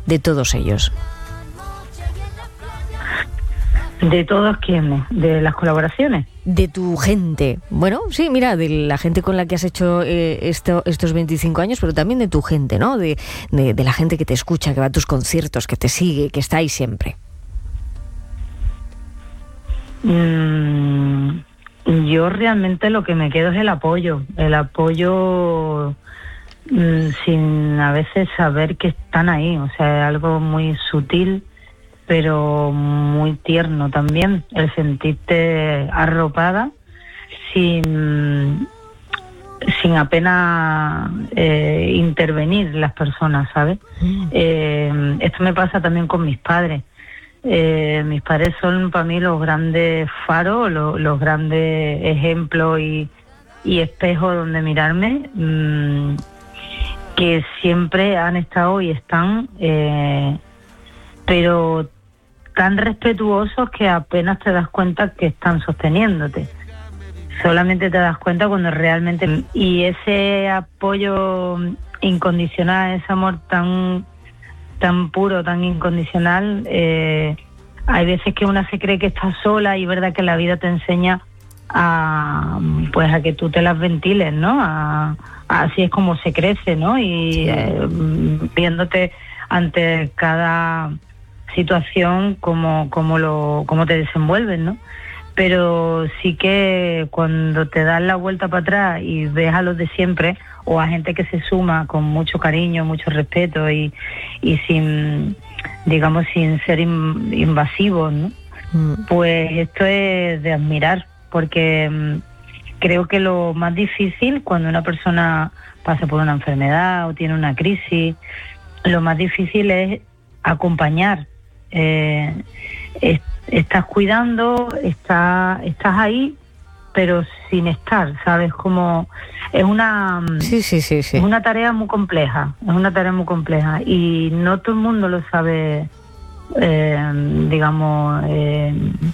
de todos ellos? ¿De todos quiénes? ¿De las colaboraciones? De tu gente. Bueno, sí, mira, de la gente con la que has hecho estos 25 años, pero también de tu gente, ¿no? De la gente que te escucha, que va a tus conciertos, que te sigue, que está ahí siempre. Yo realmente lo que me quedo es el apoyo sin a veces saber que están ahí, o sea, es algo muy sutil, pero muy tierno también, el sentirte arropada sin apenas intervenir las personas, ¿sabes? Esto me pasa también con mis padres. Mis padres son para mí los grandes faros, los grandes ejemplos y espejos donde mirarme, que siempre han estado y están, pero tan respetuosos que apenas te das cuenta que están sosteniéndote. Solamente te das cuenta cuando realmente... Y ese apoyo incondicional, ese amor tan puro, tan incondicional, hay veces que una se cree que está sola y verdad que la vida te enseña a que tú te las ventiles, ¿no? Así es como se crece, ¿no? Y viéndote ante cada situación cómo te desenvuelves, ¿no? Pero sí que cuando te das la vuelta para atrás y ves a los de siempre o a gente que se suma con mucho cariño, mucho respeto y sin, digamos, sin ser invasivos, ¿no? Pues esto es de admirar, porque creo que lo más difícil cuando una persona pasa por una enfermedad o tiene una crisis, lo más difícil es acompañar. Estás cuidando, estás ahí, pero sin estar, ¿sabes? Como es una es una tarea muy compleja, y no todo el mundo lo sabe, digamos,